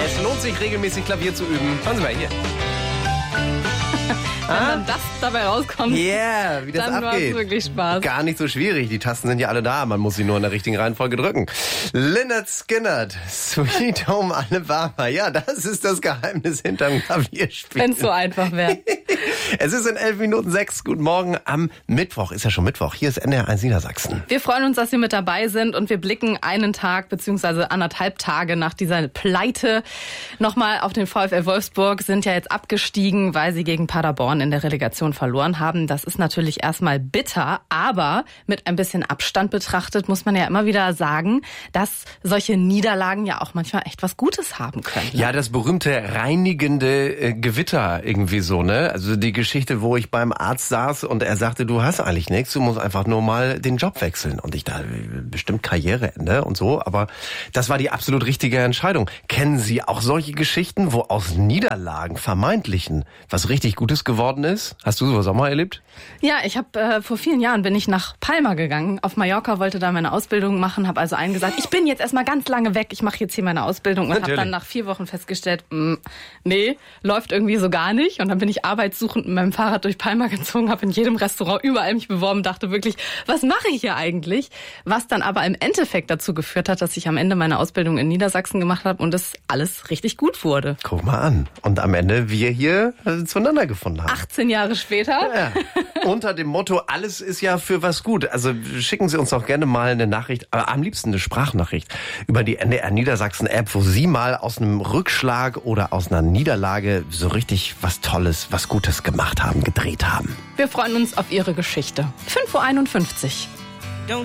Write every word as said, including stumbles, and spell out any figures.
Es lohnt sich regelmäßig Klavier zu üben. Schauen Sie mal hier. Wenn Ah? dann das dabei rauskommt, Yeah, wie das dann macht es abgeht. wirklich Spaß. Gar nicht so schwierig. Die Tasten sind ja alle da. Man muss sie nur in der richtigen Reihenfolge drücken. Lynyrd Skynyrd, Sweet Home Alabama. Ja, das ist das Geheimnis hinterm Klavierspiel. Wenn es so einfach wäre. Es ist in elf Minuten sechs. Guten Morgen am Mittwoch. Ist ja schon Mittwoch. Hier ist N D R eins Niedersachsen. Wir freuen uns, dass Sie mit dabei sind und wir blicken einen Tag bzw. anderthalb Tage nach dieser Pleite nochmal auf den VfL Wolfsburg. Sind ja jetzt abgestiegen, weil sie gegen Paderborn in der Relegation verloren haben. Das ist natürlich erstmal bitter, aber mit ein bisschen Abstand betrachtet muss man ja immer wieder sagen, dass solche Niederlagen ja auch manchmal echt was Gutes haben können. Ja, das berühmte reinigende äh, Gewitter irgendwie so, ne? Also die Geschichte, wo ich beim Arzt saß und er sagte, du hast eigentlich nichts, du musst einfach nur mal den Job wechseln. Und ich dachte, bestimmt Karriereende und so, aber das war die absolut richtige Entscheidung. Kennen Sie auch solche Geschichten, wo aus Niederlagen, vermeintlichen, was richtig Gutes geworden ist? Hast du sowas auch mal erlebt? Ja, ich habe äh, vor vielen Jahren bin ich nach Palma gegangen. Auf Mallorca, wollte da meine Ausbildung machen, habe also allen gesagt, ich bin jetzt erstmal ganz lange weg, ich mache jetzt hier meine Ausbildung und habe dann nach vier Wochen festgestellt, mh, nee, läuft irgendwie so gar nicht. Und dann bin ich arbeitssuchend mit meinem Fahrrad durch Palma gezogen, habe in jedem Restaurant überall mich beworben, dachte wirklich, was mache ich hier eigentlich? Was dann aber im Endeffekt dazu geführt hat, dass ich am Ende meine Ausbildung in Niedersachsen gemacht habe und es alles richtig gut wurde. Guck mal an. Und am Ende wir hier äh, zueinander gefunden haben. achtzehn Jahre später. Ja. Unter dem Motto, alles ist ja für was gut. Also schicken Sie uns doch gerne mal eine Nachricht, aber am liebsten eine Sprachnachricht über die N D R Niedersachsen App, wo Sie mal aus einem Rückschlag oder aus einer Niederlage so richtig was Tolles, was Gutes gemacht haben, gedreht haben. Wir freuen uns auf Ihre Geschichte. fünf Uhr einundfünfzig.